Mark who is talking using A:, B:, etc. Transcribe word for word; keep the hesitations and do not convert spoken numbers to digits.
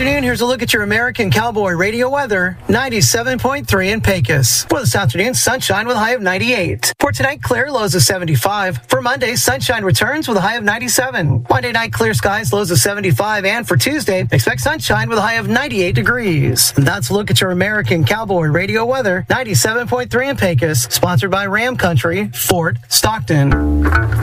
A: afternoon, here's a look at your American Cowboy radio weather. ninety-seven point three in Pecos. For this afternoon, sunshine with a high of ninety-eight. For tonight, clear, lows of seventy-five. For Monday, sunshine returns with a high of ninety-seven. Monday night, clear skies, lows of seventy-five. And for Tuesday, expect sunshine with a high of ninety-eight degrees. And that's a look at your American Cowboy radio weather. ninety-seven point three in Pecos. Sponsored by Ram Country, Fort Stockton.